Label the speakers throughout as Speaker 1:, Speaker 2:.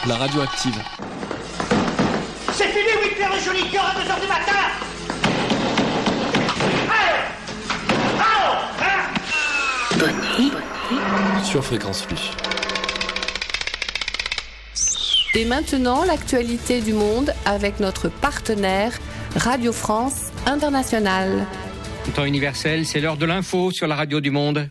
Speaker 1: la radio active.
Speaker 2: C'est fini, Whitler et Joli Cœur à 2h du matin.
Speaker 1: Bonne nuit sur Fréquence Plus.
Speaker 3: Et maintenant, l'actualité du monde avec notre partenaire Radio France Internationale.
Speaker 4: Temps universel, c'est l'heure de l'info sur la radio du monde.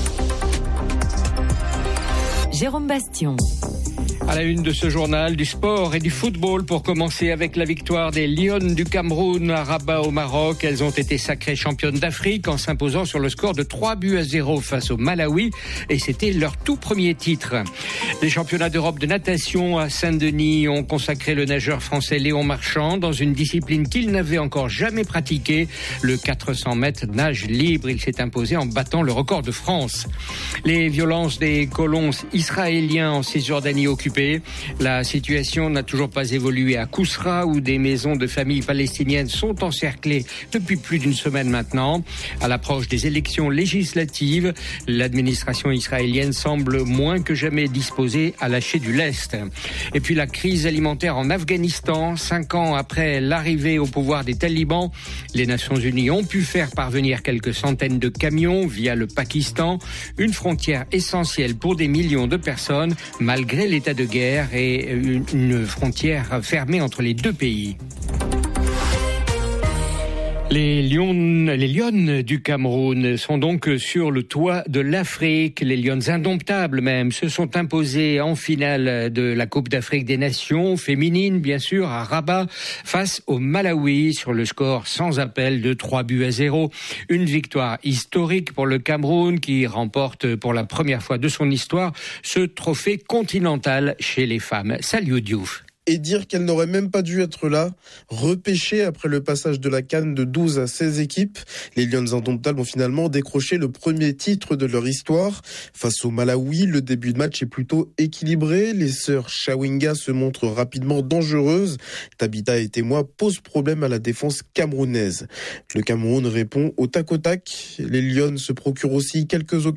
Speaker 5: Jérôme Bastion.
Speaker 4: À la une de ce journal, du sport et du football pour commencer avec la victoire des Lions du Cameroun à Rabat au Maroc. Elles ont été sacrées championnes d'Afrique en s'imposant sur le score de 3-0 face au Malawi et c'était leur tout premier titre. Les championnats d'Europe de natation à Saint-Denis ont consacré le nageur français Léon Marchand dans une discipline qu'il n'avait encore jamais pratiquée, le 400 mètres nage libre. Il s'est imposé en battant le record de France. Les violences des colons israéliens en Cisjordanie occupée. La situation n'a toujours pas évolué à Kousra où des maisons de familles palestiniennes sont encerclées depuis plus d'une semaine maintenant. À l'approche des élections législatives, l'administration israélienne semble moins que jamais disposée à lâcher du lest. Et puis la crise alimentaire en Afghanistan, 5 ans après l'arrivée au pouvoir des talibans, les Nations Unies ont pu faire parvenir quelques centaines de camions via le Pakistan, une frontière essentielle pour des millions de personnes malgré l'état de guerre et une frontière fermée entre les deux pays. Les Lions du Cameroun sont donc sur le toit de l'Afrique. Les Lions indomptables même se sont imposés en finale de la Coupe d'Afrique des Nations féminines, bien sûr, à Rabat, face au Malawi sur le score sans appel de 3-0. Une victoire historique pour le Cameroun qui remporte pour la première fois de son histoire ce trophée continental chez les femmes. Salut Diouf.
Speaker 6: Et dire qu'elle n'aurait même pas dû être là, repêchée après le passage de la CAN de 12 à 16 équipes. Les Lions indomptables ont finalement décroché le premier titre de leur histoire. Face au Malawi, le début de match est plutôt équilibré. Les sœurs Chawinga se montrent rapidement dangereuses. Tabitha et Témoin posent problème à la défense camerounaise. Le Cameroun répond au tac au tac. Les Lions se procurent aussi quelques occasions